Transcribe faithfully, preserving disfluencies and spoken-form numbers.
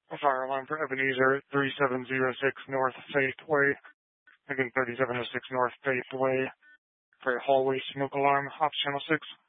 A fire alarm for Ebenezer, three seven zero six North Faith Way. Again, thirty-seven oh six North Faith Way. For a hallway smoke alarm, ops channel six.